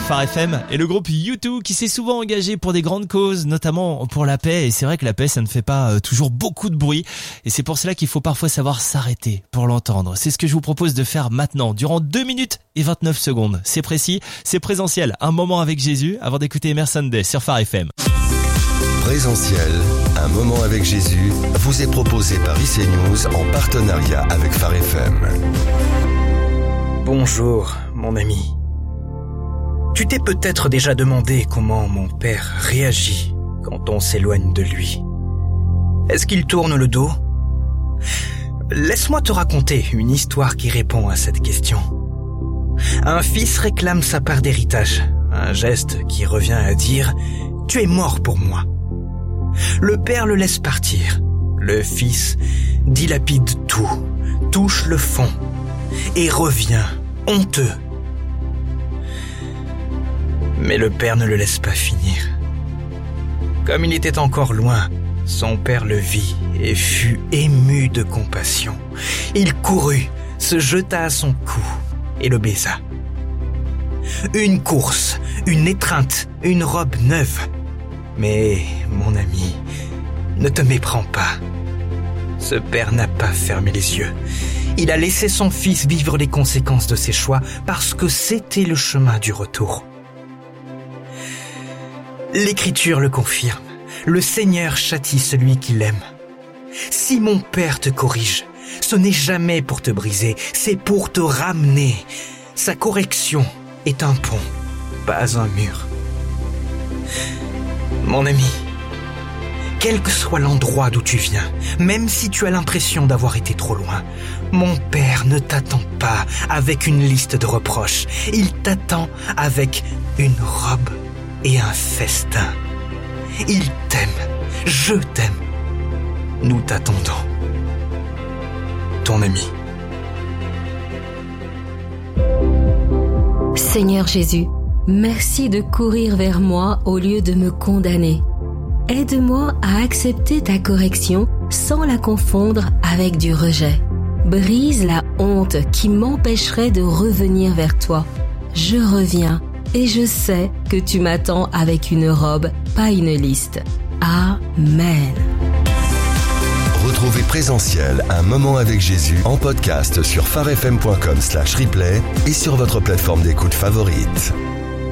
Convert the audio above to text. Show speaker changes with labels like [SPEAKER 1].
[SPEAKER 1] Phare FM et le groupe U2 qui s'est souvent engagé pour des grandes causes, notamment pour la paix. Et c'est vrai que la paix, ça ne fait pas toujours beaucoup de bruit. Et c'est pour cela qu'il faut parfois savoir s'arrêter pour l'entendre. C'est ce que je vous propose de faire maintenant, durant 2 minutes et 29 secondes. C'est précis, c'est présentiel. Un moment avec Jésus avant d'écouter Emerson Day sur Phare FM.
[SPEAKER 2] Présentiel, un moment avec Jésus, vous est proposé par IC News en partenariat avec Phare FM.
[SPEAKER 3] Bonjour, mon ami. Tu t'es peut-être déjà demandé comment mon père réagit quand on s'éloigne de lui. Est-ce qu'il tourne le dos ? Laisse-moi te raconter une histoire qui répond à cette question. Un fils réclame sa part d'héritage, un geste qui revient à dire « Tu es mort pour moi ». Le père le laisse partir. Le fils dilapide tout, touche le fond et revient honteux. Mais le père ne le laisse pas finir. Comme il était encore loin, son père le vit et fut ému de compassion. Il courut, se jeta à son cou et le baisa. Une course, une étreinte, une robe neuve. Mais, mon ami, ne te méprends pas. Ce père n'a pas fermé les yeux. Il a laissé son fils vivre les conséquences de ses choix parce que c'était le chemin du retour. L'Écriture le confirme. Le Seigneur châtie celui qu'il aime. Si mon père te corrige, ce n'est jamais pour te briser, c'est pour te ramener. Sa correction est un pont, pas un mur. Mon ami, quel que soit l'endroit d'où tu viens, même si tu as l'impression d'avoir été trop loin, mon père ne t'attend pas avec une liste de reproches. Il t'attend avec une robe et un festin. Il t'aime, je t'aime. Nous t'attendons. Ton ami.
[SPEAKER 4] Seigneur Jésus, merci de courir vers moi au lieu de me condamner. Aide-moi à accepter ta correction sans la confondre avec du rejet. Brise la honte qui m'empêcherait de revenir vers toi. Je reviens et je sais que tu m'attends avec une robe, pas une liste. Amen.
[SPEAKER 2] Retrouvez Présentiel, un moment avec Jésus en podcast sur pharefm.com/replay et sur votre plateforme d'écoute favorite.